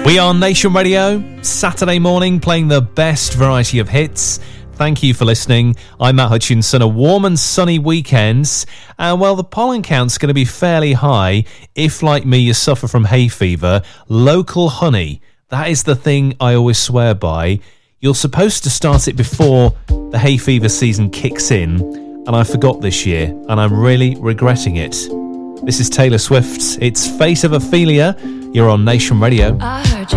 We are Nation Radio, Saturday morning, playing the best variety of hits. Thank you for listening. I'm Matt Hutchinson. A warm and sunny weekend. Well, the pollen count's going to be fairly high. If, like me, you suffer from hay fever, local honey, that is the thing I always swear by. You're supposed to start it before the hay fever season kicks in, and I forgot this year, and I'm really regretting it. This is Taylor Swift. It's Fate of Ophelia. You're on Nation Radio.